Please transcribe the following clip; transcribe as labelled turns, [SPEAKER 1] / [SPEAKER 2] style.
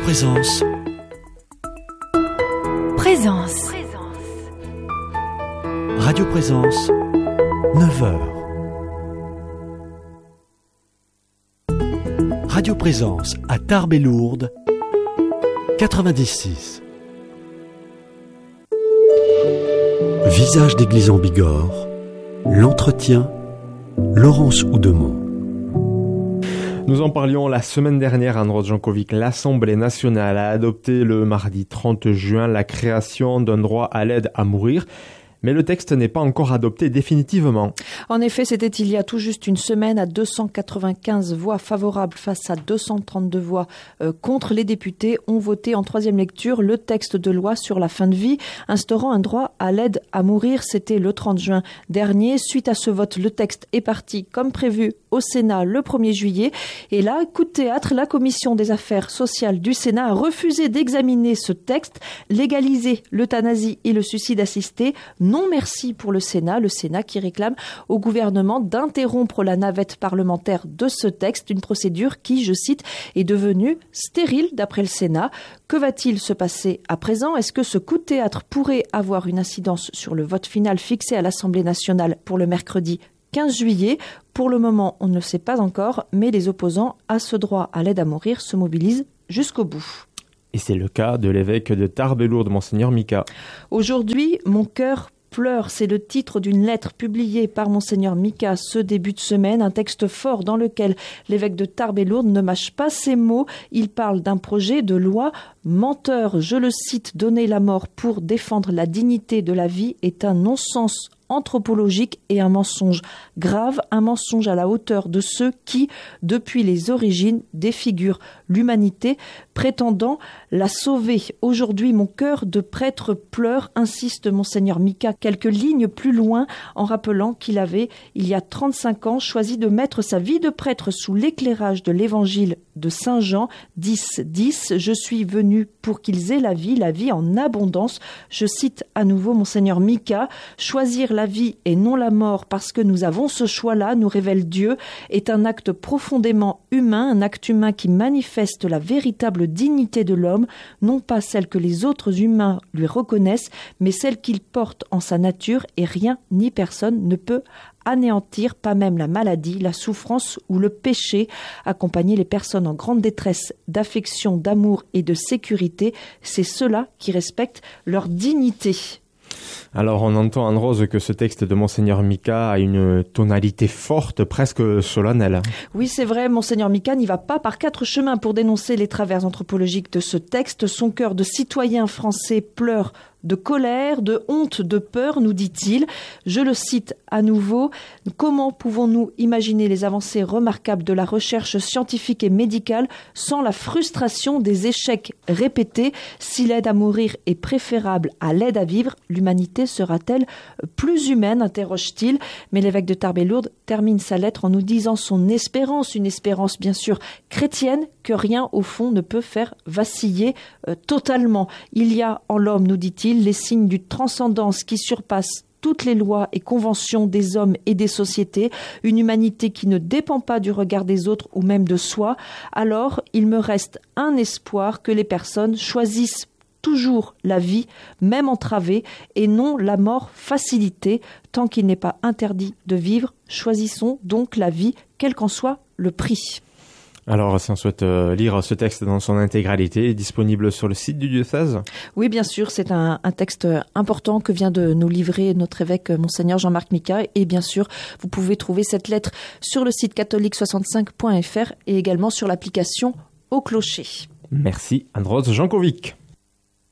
[SPEAKER 1] Présence.
[SPEAKER 2] Présence.
[SPEAKER 1] Radio Présence, 9h. Radio Présence à Tarbes-et-Lourdes, 96. Visage d'église en Bigorre, l'entretien, Laurence Oudemont.
[SPEAKER 3] Nous en parlions la semaine dernière, Andros Jankovic. L'Assemblée nationale a adopté le mardi 30 juin la création d'un droit à l'aide à mourir. Mais le texte n'est pas encore adopté définitivement.
[SPEAKER 2] En effet, c'était il y a tout juste une semaine à 295 voix favorables face à 232 voix contre. Les députés ont voté en troisième lecture le texte de loi sur la fin de vie, instaurant un droit à l'aide à mourir. C'était le 30 juin dernier. Suite à ce vote, le texte est parti comme prévu au Sénat le 1er juillet. Et là, coup de théâtre, la Commission des affaires sociales du Sénat a refusé d'examiner ce texte, légaliser l'euthanasie et le suicide assisté. Non merci pour le Sénat qui réclame au gouvernement d'interrompre la navette parlementaire de ce texte, une procédure qui, je cite, est devenue stérile d'après le Sénat. Que va-t-il se passer à présent ? Est-ce que ce coup de théâtre pourrait avoir une incidence sur le vote final fixé à l'Assemblée nationale pour le mercredi 15 juillet ? Pour le moment, on ne le sait pas encore, mais les opposants à ce droit à l'aide à mourir se mobilisent jusqu'au bout.
[SPEAKER 3] Et c'est le cas de l'évêque de Tarbes-et-Lourdes, Monseigneur Mika.
[SPEAKER 2] Aujourd'hui, mon cœur pleure, c'est le titre d'une lettre publiée par Monseigneur Mika ce début de semaine, un texte fort dans lequel l'évêque de Tarbes-et-Lourdes ne mâche pas ses mots. Il parle d'un projet de loi menteur. Je le cite, « Donner la mort pour défendre la dignité de la vie est un non-sens anthropologique et un mensonge grave, un mensonge à la hauteur de ceux qui, depuis les origines, défigurent l'humanité, prétendant la sauver. Aujourd'hui, mon cœur de prêtre pleure, insiste Monseigneur Mika quelques lignes plus loin, en rappelant qu'il avait, il y a 35 ans, choisi de mettre sa vie de prêtre sous l'éclairage de l'évangile de Saint Jean 10, « Je suis venu pour qu'ils aient la vie en abondance ». Je cite à nouveau Monseigneur Mika, « Choisir la vie et non la mort parce que nous avons ce choix-là, nous révèle Dieu, est un acte profondément humain, un acte humain qui manifeste la véritable dignité de l'homme, non pas celle que les autres humains lui reconnaissent, mais celle qu'il porte en sa nature, et rien ni personne ne peut anéantir, pas même la maladie, la souffrance ou le péché. Accompagner les personnes en grande détresse d'affection, d'amour et de sécurité, c'est ceux-là qui respectent leur dignité. »
[SPEAKER 3] Alors on entend en rose que ce texte de Monseigneur Mika a une tonalité forte, presque solennelle.
[SPEAKER 2] Oui, c'est vrai, Monseigneur Mika n'y va pas par quatre chemins pour dénoncer les travers anthropologiques de ce texte. Son cœur de citoyen français pleure de colère, de honte, de peur, nous dit-il. Je le cite à nouveau. « Comment pouvons-nous imaginer les avancées remarquables de la recherche scientifique et médicale sans la frustration des échecs répétés ? Si l'aide à mourir est préférable à l'aide à vivre, l'humanité sera-t-elle plus humaine ?» interroge-t-il. Mais l'évêque de Tarbes-et-Lourdes termine sa lettre en nous disant son espérance, une espérance bien sûr chrétienne, que rien au fond ne peut faire vaciller totalement. Il y a en l'homme, nous dit-il, les signes d'une transcendance qui surpasse toutes les lois et conventions des hommes et des sociétés, une humanité qui ne dépend pas du regard des autres ou même de soi. Alors, il me reste un espoir, que les personnes choisissent toujours la vie, même entravée, et non la mort facilitée. Tant qu'il n'est pas interdit de vivre, choisissons donc la vie, quel qu'en soit le prix.
[SPEAKER 3] Alors, si on souhaite lire ce texte dans son intégralité, disponible sur le site du diocèse ? Oui,
[SPEAKER 2] bien sûr, c'est un texte important que vient de nous livrer notre évêque Monseigneur Jean-Marc Mika. Et bien sûr, vous pouvez trouver cette lettre sur le site catholique65.fr et également sur l'application Au Clocher.
[SPEAKER 3] Merci, Andros Jankovic.